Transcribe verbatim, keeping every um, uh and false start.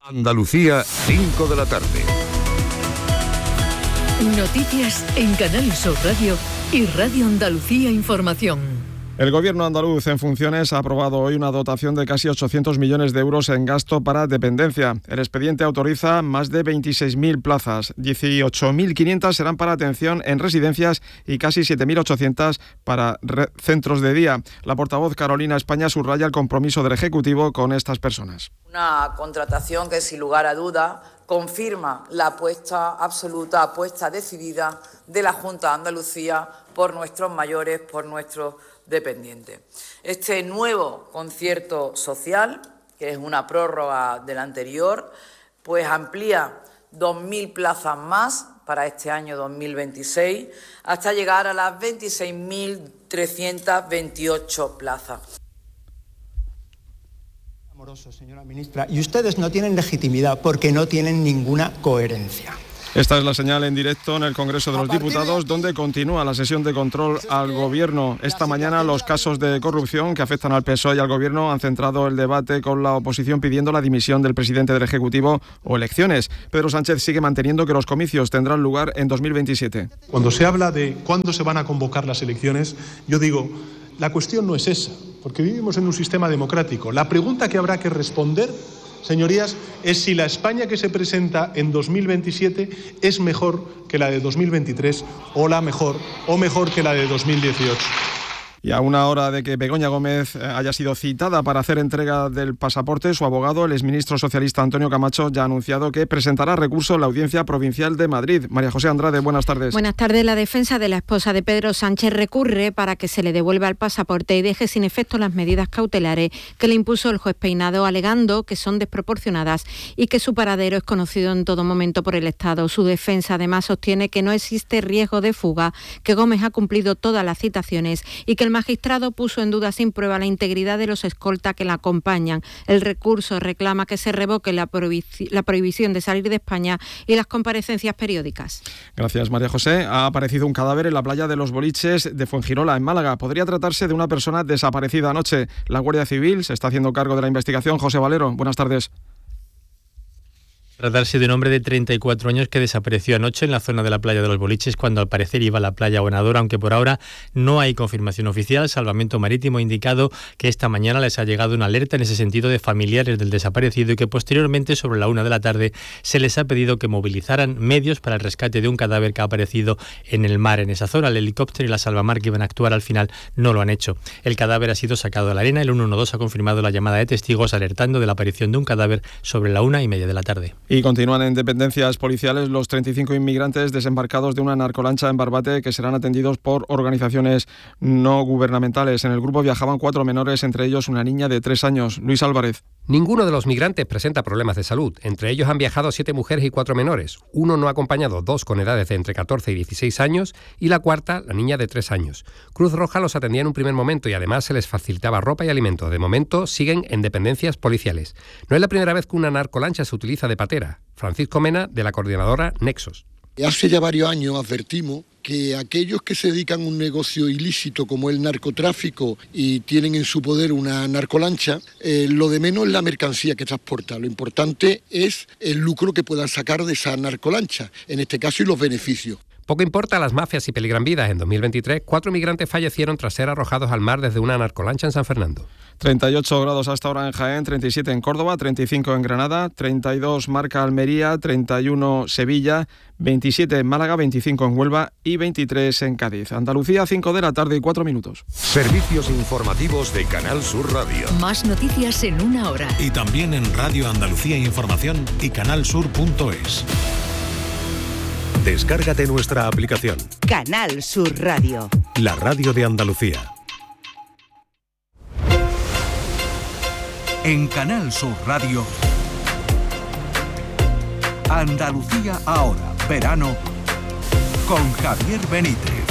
Andalucía, cinco de la tarde. Noticias en Canal Sur Radio y Radio Andalucía Información. El Gobierno andaluz en funciones ha aprobado hoy una dotación de casi ochocientos millones de euros en gasto para dependencia. El expediente autoriza más de veintiséis mil plazas, dieciocho mil quinientas serán para atención en residencias y casi siete mil ochocientas para centros de día. La portavoz Carolina España subraya el compromiso del Ejecutivo con estas personas. Una contratación que, sin lugar a duda, confirma la apuesta absoluta, apuesta decidida de la Junta de Andalucía por nuestros mayores, por nuestros dependientes. Este nuevo concierto social, que es una prórroga del anterior, pues amplía dos mil plazas más para este año dos mil veintiséis, hasta llegar a las veintiséis mil trescientas veintiocho plazas. Amoroso, señora ministra, y ustedes no tienen legitimidad porque no tienen ninguna coherencia. Esta es la señal en directo en el Congreso de los Diputados, donde continúa la sesión de control al Gobierno. Esta mañana los casos de corrupción que afectan al P S O E y al Gobierno han centrado el debate con la oposición pidiendo la dimisión del presidente del Ejecutivo o elecciones. Pedro Sánchez sigue manteniendo que los comicios tendrán lugar en dos mil veintisiete. Cuando se habla de cuándo se van a convocar las elecciones, yo digo, la cuestión no es esa, porque vivimos en un sistema democrático. La pregunta que habrá que responder, señorías, es si la España que se presenta en dos mil veintisiete es mejor que la de dos mil veintitrés o la mejor o mejor que la de dos mil dieciocho. Y a una hora de que Begoña Gómez haya sido citada para hacer entrega del pasaporte, su abogado, el exministro socialista Antonio Camacho, ya ha anunciado que presentará recurso en la Audiencia Provincial de Madrid. María José Andrade, buenas tardes. Buenas tardes. La defensa de la esposa de Pedro Sánchez recurre para que se le devuelva el pasaporte y deje sin efecto las medidas cautelares que le impuso el juez Peinado, alegando que son desproporcionadas y que su paradero es conocido en todo momento por el Estado. Su defensa además sostiene que no existe riesgo de fuga, que Gómez ha cumplido todas las citaciones y que el magistrado puso en duda sin prueba la integridad de los escolta que la acompañan. El recurso reclama que se revoque la, prohibi- la prohibición de salir de España y las comparecencias periódicas. Gracias, María José. Ha aparecido un cadáver en la playa de Los Boliches de Fuengirola, en Málaga. Podría tratarse de una persona desaparecida anoche. La Guardia Civil se está haciendo cargo de la investigación. José Valero, buenas tardes. Tratarse de un hombre de treinta y cuatro años que desapareció anoche en la zona de la playa de Los Boliches cuando al parecer iba a la playa Buenadora, aunque por ahora no hay confirmación oficial. Salvamento Marítimo ha indicado que esta mañana les ha llegado una alerta en ese sentido de familiares del desaparecido y que posteriormente, sobre la una de la tarde, se les ha pedido que movilizaran medios para el rescate de un cadáver que ha aparecido en el mar en esa zona. El helicóptero y la salvamar que iban a actuar al final no lo han hecho. El cadáver ha sido sacado de la arena. El ciento doce ha confirmado la llamada de testigos alertando de la aparición de un cadáver sobre la una y media de la tarde. Y continúan en dependencias policiales los treinta y cinco inmigrantes desembarcados de una narcolancha en Barbate que serán atendidos por organizaciones no gubernamentales. En el grupo viajaban cuatro menores, entre ellos una niña de tres años. Luis Álvarez. Ninguno de los migrantes presenta problemas de salud. Entre ellos han viajado siete mujeres y cuatro menores. Uno no acompañado, dos con edades de entre catorce y dieciséis años y la cuarta, la niña de tres años. Cruz Roja los atendía en un primer momento y además se les facilitaba ropa y alimentos. De momento siguen en dependencias policiales. No es la primera vez que una narcolancha se utiliza de patera. Francisco Mena, de la coordinadora Nexos. Hace ya varios años advertimos que aquellos que se dedican a un negocio ilícito como el narcotráfico y tienen en su poder una narcolancha, eh, lo de menos es la mercancía que transporta. Lo importante es el lucro que puedan sacar de esa narcolancha, en este caso, y los beneficios. Poco importa a las mafias y peligran vidas. En dos mil veintitrés, cuatro migrantes fallecieron tras ser arrojados al mar desde una narcolancha en San Fernando. treinta y ocho grados hasta ahora en Jaén, treinta y siete en Córdoba, treinta y cinco en Granada, treinta y dos marca Almería, treinta y uno Sevilla, veintisiete en Málaga, veinticinco en Huelva y veintitrés en Cádiz. Andalucía, cinco de la tarde y cuatro minutos. Servicios informativos de Canal Sur Radio. Más noticias en una hora. Y también en Radio Andalucía Información y canalsur punto es. Descárgate nuestra aplicación. Canal Sur Radio. La radio de Andalucía. En Canal Sur Radio, Andalucía ahora, verano, con Javier Benítez.